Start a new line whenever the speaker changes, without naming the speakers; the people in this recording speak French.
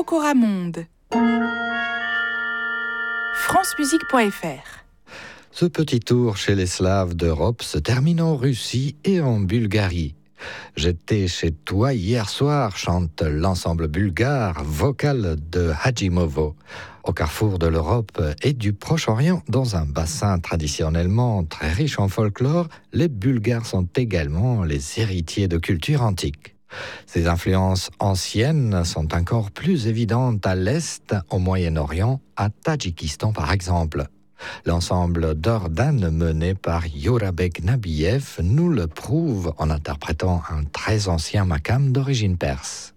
Coramonde. francemusique.fr.
Ce petit tour chez les Slaves d'Europe se termine en Russie et en Bulgarie. J'étais chez toi hier soir, chante l'ensemble bulgare vocal de Hadjimovo. Au carrefour de l'Europe et du Proche-Orient, dans un bassin traditionnellement très riche en folklore, les Bulgares sont également les héritiers de cultures antiques. Ces influences anciennes sont encore plus évidentes à l'Est, au Moyen-Orient, à Tadjikistan par exemple. L'ensemble d'Ordan mené par Yorabek Nabiev nous le prouve en interprétant un très ancien makam d'origine perse.